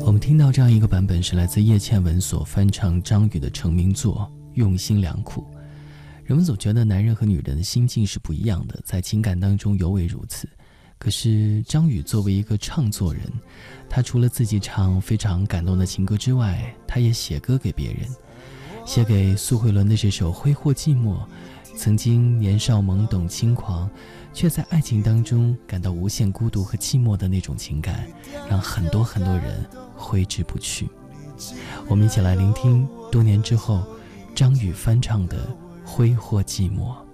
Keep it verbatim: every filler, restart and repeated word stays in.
我们听到这样一个版本是来自叶倩文所翻唱张宇的成名作《用心良苦》。人们总觉得男人和女人的心境是不一样的，在情感当中尤为如此。可是张宇作为一个唱作人，他除了自己唱非常感动的情歌之外，他也写歌给别人，写给苏慧伦的这首《挥霍寂寞》，曾经年少懵懂轻狂，却在爱情当中感到无限孤独和寂寞的那种情感，让很多很多人挥之不去。我们一起来聆听多年之后张宇翻唱的《挥霍寂寞》。